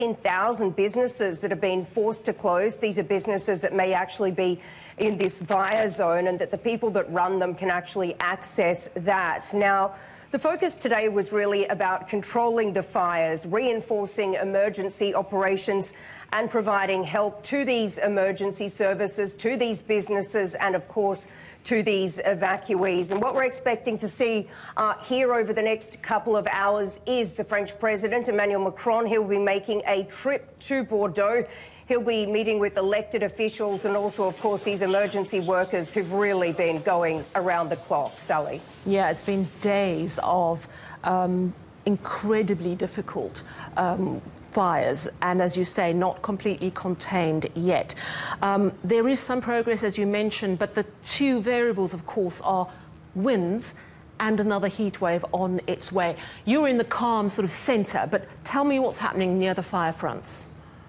10,000 businesses that have been forced to close. These are businesses that may actually be in this fire zone, and that the people that run them can actually access that. Now, the focus today was really about controlling the fires, reinforcing emergency operations and providing help to these emergency services, to these businesses and, of course, to these evacuees. And what we're expecting to see here over the next couple of hours is the French President, Emmanuel Macron. He'll be making a trip to Bordeaux. He'll be meeting with elected officials and also, of course, these emergency workers who've really been going around the clock. Sally? Yeah, it's been days of incredibly difficult fires, and as you say, not completely contained yet. There is some progress, as you mentioned, but the two variables, of course, are winds and another heat wave on its way. You're in the calm sort of centre, but tell me what's happening near the fire fronts.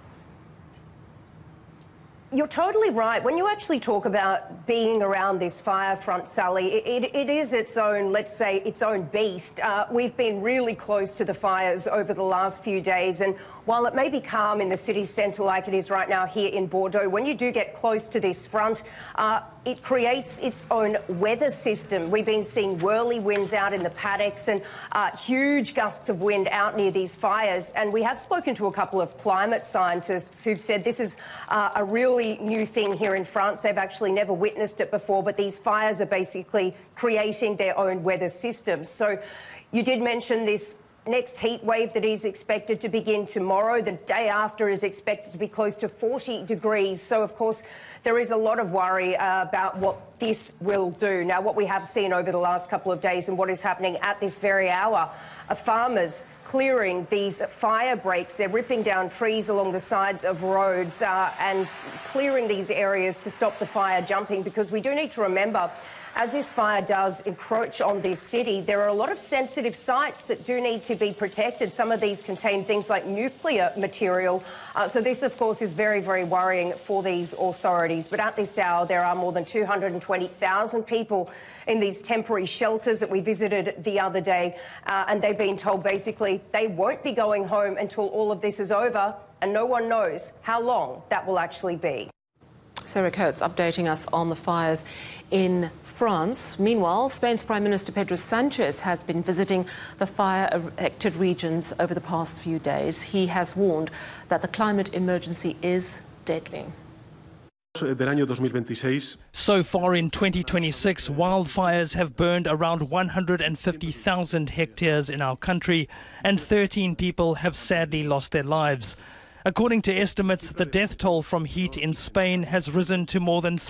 You're totally right. When you actually talk about being around this fire front, Sally, it is its own, let's say, its own beast. We've been really close to the fires over the last few days, and while it may be calm in the city centre like it is right now here in Bordeaux, when you do get close to this front, it creates its own weather system. We've been seeing whirly winds out in the paddocks and huge gusts of wind out near these fires. And we have spoken to a couple of climate scientists who've said this is a really new thing here in France. They've actually never witnessed it before, but these fires are basically creating their own weather systems. So you did mention this next heat wave that is expected to begin tomorrow. The day after is expected to be close to 40 degrees. So, of course, there is a lot of worry about what this will do. Now, what we have seen over the last couple of days and what is happening at this very hour are farmers clearing these fire breaks. They're ripping down trees along the sides of roads and clearing these areas to stop the fire jumping, because we do need to remember, as this fire does encroach on this city, there are a lot of sensitive sites that do need to be protected. Some of these contain things like nuclear material. So this, of course, is very, very worrying for these authorities. But at this hour, there are more than 220,000 people in these temporary shelters that we visited the other day. And they've been told basically they won't be going home until all of this is over. And no one knows how long that will actually be. Sarah Coates updating us on the fires in France. Meanwhile, Spain's Prime Minister Pedro Sánchez has been visiting the fire-affected regions over the past few days. He has warned that the climate emergency is deadly. So far in 2026, wildfires have burned around 150,000 hectares in our country, and 13 people have sadly lost their lives. According to estimates, the death toll from heat in Spain has risen to more than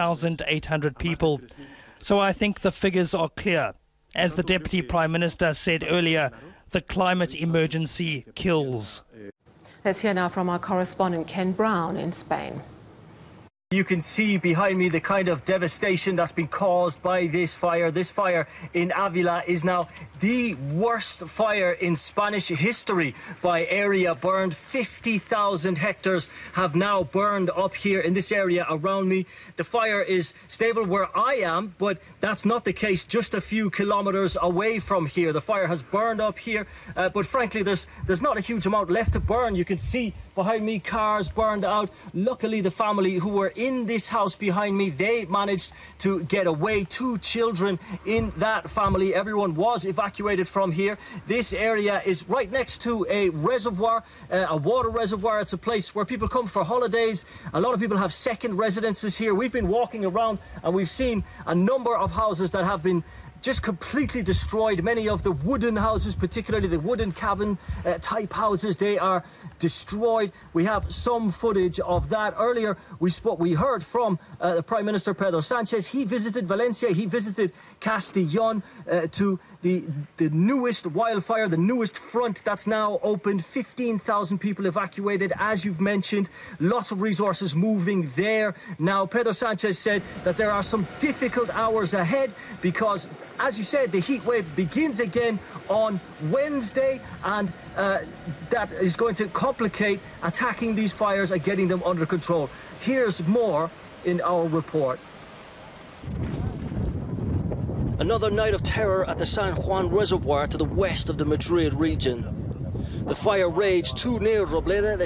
3,800 people. So I think the figures are clear. As the Deputy Prime Minister said earlier, the climate emergency kills. Let's hear now from our correspondent Ken Brown in Spain. You can see behind me the kind of devastation that's been caused by this fire. This fire in Avila is now the worst fire in Spanish history by area burned. 50,000 hectares have now burned up here in this area around me. The fire is stable where I am, but that's not the case just a few kilometers away from here. The fire has burned up here, but frankly, there's not a huge amount left to burn. You can see behind me cars burned out. Luckily, the family who were in this house behind me, they managed to get away. 2 children in that family. Everyone was evacuated from here. This area is right next to a reservoir, a water reservoir. It's a place where people come for holidays. A lot of people have second residences here. We've been walking around and we've seen a number of houses that have been just completely destroyed. Many of the wooden houses, particularly the wooden cabin type houses, they are destroyed. We have some footage of that. Earlier we heard from the Prime Minister Pedro Sánchez. He visited Valencia, he visited Castellón to the newest wildfire, the newest front that's now opened. 15,000 people evacuated, as you've mentioned. Lots of resources moving there. Now, Pedro Sánchez said that there are some difficult hours ahead because, as you said, the heat wave begins again on Wednesday, and that is going to complicate attacking these fires and getting them under control. Here's more in our report. Another night of terror at the San Juan Reservoir to the west of the Madrid region. The fire raged too near Robledda.